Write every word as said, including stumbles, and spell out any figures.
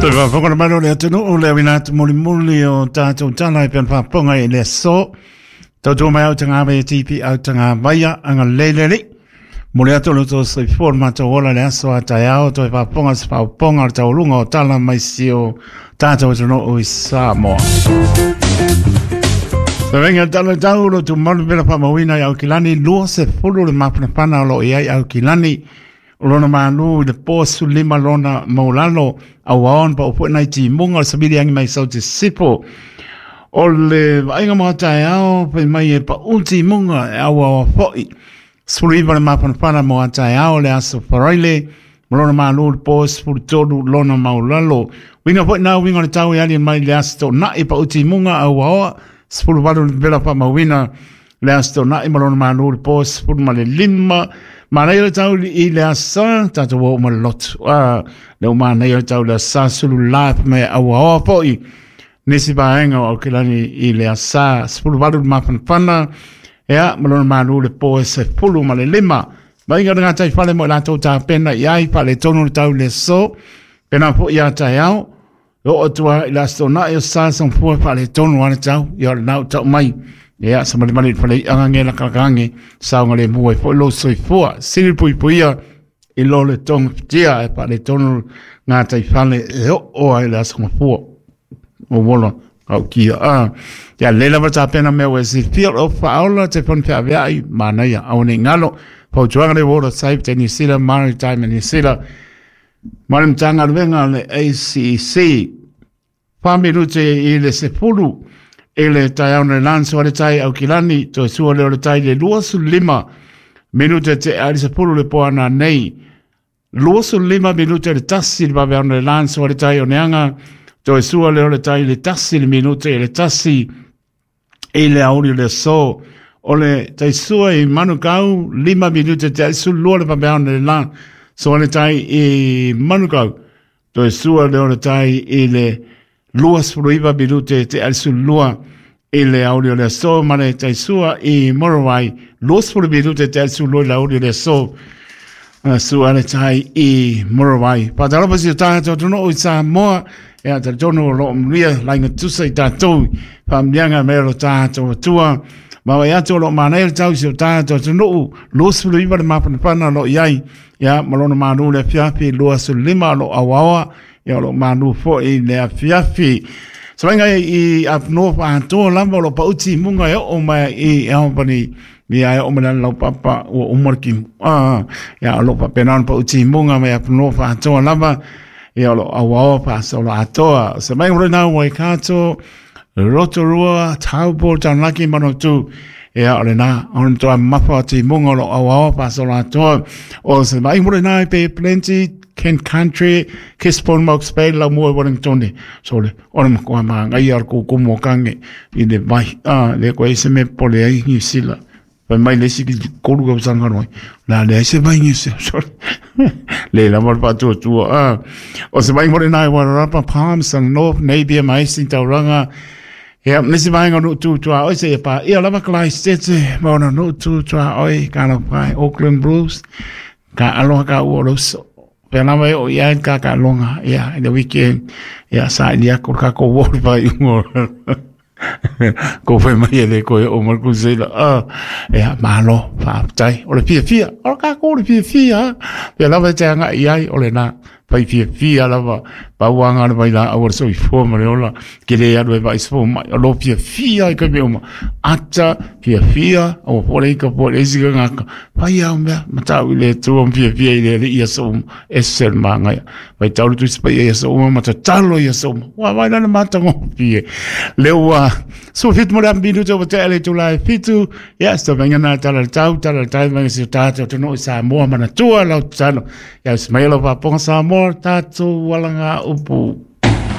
Te va fonga mano le tenu o le wina muli muli o tātou tāna i pen whaponga i le so. Tautou mai au tanga me tipi au tanga maia anga lelele. Muli atu lo to se forma to ola le aso a tai au to i whaponga se whaponga o tau lunga o tala mai si o tātou tano o i Samoa. Sa venga tala tau lo tu malu pera whamawina i au kilani lua se fulu le mapuna pana o lo i ai au kilani. Lona manu de posu lima lona maulalo au aon pa upo nai ti munga o sabili angi mai sau te sipo. O le ainga matai au pa mai e pa uti munga e au au foi. Suriva le mapanapana mo atai au le aso paraile. Lona manu de posu furtodu lona maulalo. Winga po na winga le tau e ali mai le aso na i pa uti munga au au. Spulu walu le vela pa mawina le aso na i malona manu de posu furu ma le lima. Mana ia tau i le asa, tata wau ma lotu. Leo mana ia tau le asa sulu live me awa awa poi. Nisi baenga o kilani i le asa. Spulu walu mapana pana. Ea, malona manu le poe se pulu ma le lima. Mainga nga tai whale mo la tau ta pena i ai pa le tonu le tau le so. Pena po i a tai au. O atua i la stona i o sa sang pua pa le tonu wane tau. I o le nau tau mai. Ia, sa mali mali pale angange la kakange, sa ngale mua, fo lo soi fua, siri pui puia, i lo le tong tia, e pa le tonu ngā tai whale, e o oa i la sanga fua, o wola, au kia, ah. Ia, leila wata pena mea we si fia o whaola, te pon pia vea i, mānaia, au ne ngalo, pau tuanga le water safe, te New Zealand Maritime, New Zealand, marim tanga ruenga le A C C, whamiru te i le sepulu, ele tai au ne lanso ale tai au kilani to sua le ole tai le luasu lima minute te ali se pulu le poana nei luasu lima minute le tasi le babe au ne lanso ale tai o neanga to sua le ole tai le tasi le minute le tasi ele auri le so ole tai sua i manukau lima minute te ali su lua le babe au ne lan so ale tai i manukau to sua le ole tai ele luas fruiva minute te al su lua ele audio le so mane tai sua i morawai luas fruiva minute te al su lua le audio le so uh, su ale tai i morawai pa tala pasi ta to no o sa mo e ta tono lo mria la ngi tu sai ta to pa mianga me lo ta to tua ma wa ya to lo mana el tau si ta to no luas fruiva le mapa pana lo yai ya malona manu le fiafi luas lima lo awawa ia lo manu fo i le afiafi. So venga i apno pa to lamba lo pa uti munga e o mai i e pani mi ai o mana lo papa o umorki. Ah, ia lo pa penan pa uti munga me apno pa to lamba ia lo awa pa so lo atoa. So venga na wai kato rotorua taupo tanaki mano tu ia ole na on to mapa ti munga lo awa pa so lo atoa. O se venga na pe plenty Ken Country, Kispon Mox Bay, la mua Wellington, so le, on ko ma ngai ar ko ko mo kange i le vai, ah, le ko ese me pole ai ni sila. Pa mai le siki ko lu ko sanga noi. La le ese vai ni se, so le la mo pa tu tu, ah. O se vai mo na wa rapa palms and no maybe mai sin tauranga. Ya, nisi vai ngonu tu tu a ose pa, ia lava klai stetse, mo na no tu tu a oi kana pai Auckland Blues. Ka aloha ka uolo so. Pena mai o ia ka ka longa ia the weekend ia sa dia ko ka ko wo pa ingo ko foi mai le ko o mal ku zela ah ia malo pa tai o le fia fia o ka ko le fia fia pena mai tanga ia o le na pai fia fia la va pa wanga le vai la o so i fo mo le ola ke le ia le vai so mai o lo fia fia ka me o ata fia fia o pole ka pole isi ka ka pai au me mata le tu o fia fia le ia so esel manga vai tau tu spai ia so mata talo ia so wa vai na mata mo fia le wa so fit mo la bidu to tele to la fitu ia sto venga na tala tau tala tau venga si tata to no sa mo mana tua la talo ia smailo pa ponsa mo tatu walanga upu